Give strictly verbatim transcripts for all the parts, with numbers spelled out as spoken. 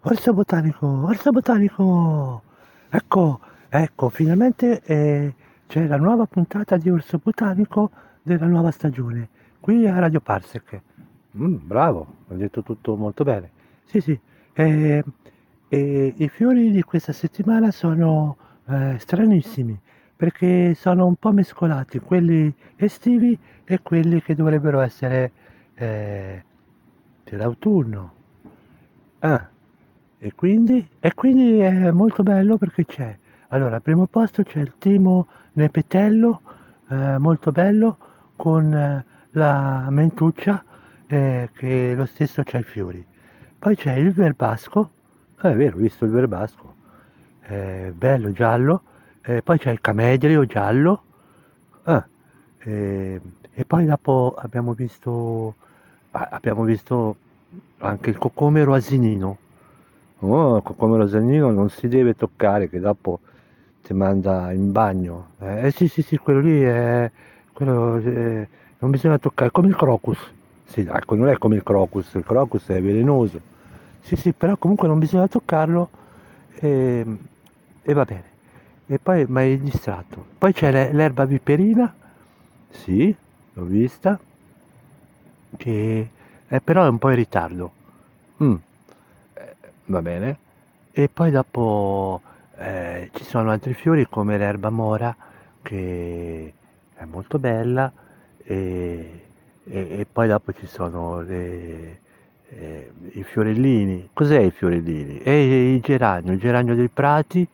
Orso botanico, orso botanico! Ecco, ecco, finalmente eh, c'è la nuova puntata di Orso Botanico della nuova stagione, qui a Radio Parsec. Mm, bravo, hai detto tutto molto bene. Sì, sì. eh, e i fiori di questa settimana sono eh, stranissimi, perché sono un po' mescolati, quelli estivi e quelli che dovrebbero essere eh, dell'autunno. Ah, e quindi, e quindi è molto bello perché c'è, allora, al primo posto c'è il timo nepetello, eh, molto bello, con eh, la mentuccia, eh, che lo stesso c'ha i fiori. Poi c'è il verbasco, eh, è vero, ho visto il verbasco, eh, bello giallo, eh, poi c'è il camelio giallo, ah, eh, e poi dopo abbiamo visto, ah, abbiamo visto anche il cocomero asinino. Oh, come Rosanino non si deve toccare che dopo ti manda in bagno. Eh, eh, sì, sì, sì, quello lì è... Quello, eh, non bisogna toccare, come il crocus. Sì, ecco, non è come il crocus, il crocus è velenoso. Sì, sì, però comunque non bisogna toccarlo e, e va bene. E poi mi hai distratto. Poi c'è l'e- l'erba viperina, sì, l'ho vista, che eh, però è un po' in ritardo. Mm, eh, va bene. E poi dopo eh, ci sono altri fiori come l'erba mora che è molto bella e, e- e poi dopo ci sono le- eh, i fiorellini. Cos'è i fiorellini? È il geranio, il geranio dei prati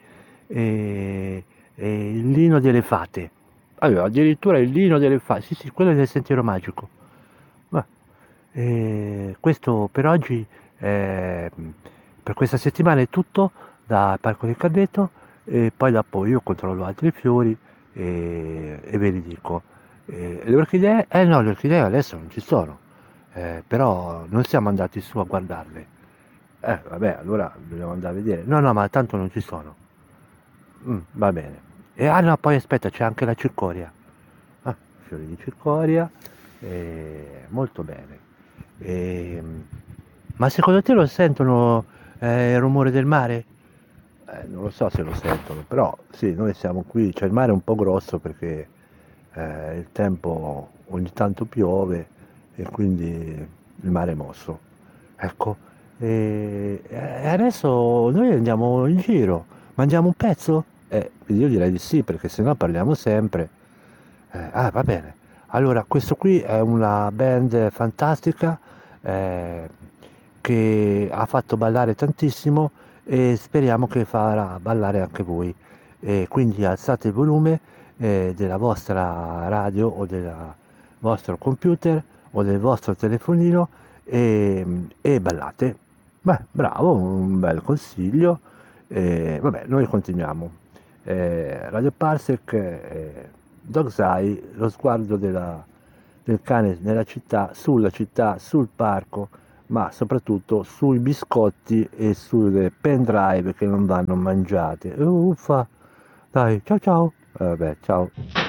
e, e il lino delle fate. Allora, addirittura il lino delle fate, sì sì, quello è del sentiero magico. Ma, eh, questo per oggi, eh, per questa settimana è tutto da Parco del Cadetto e poi dopo io controllo altri fiori e, e ve li dico. Eh, le orchidee? Eh no, le orchidee adesso non ci sono, eh, però non siamo andati su a guardarle. Eh, vabbè, allora dobbiamo andare a vedere. No, no, ma tanto non ci sono. Mm, va bene. E ah no, poi aspetta, c'è anche la cicoria. Ah, fiori di cicoria, eh, molto bene. Ehm, ma secondo te lo sentono eh, il rumore del mare? Eh, non lo so se lo sentono, però sì, noi siamo qui, cioè il mare è un po' grosso perché eh, il tempo ogni tanto piove e quindi il mare è mosso. Ecco, e, e adesso noi andiamo in giro, mangiamo un pezzo? Eh, io direi di sì, perché sennò parliamo sempre. Eh, ah, va bene. Allora, questo qui è una band fantastica eh, che ha fatto ballare tantissimo e speriamo che farà ballare anche voi. E quindi alzate il volume eh, della vostra radio o del vostro computer o del vostro telefonino e, e ballate. Beh, bravo, un bel consiglio. E, vabbè, noi continuiamo. Eh, Radio Parsec, eh, Dog's Eye, lo sguardo della- del cane nella città, sulla città, sul parco, ma soprattutto sui biscotti e sulle pendrive che non vanno mangiate. Uffa, dai, ciao ciao. Vabbè, ciao.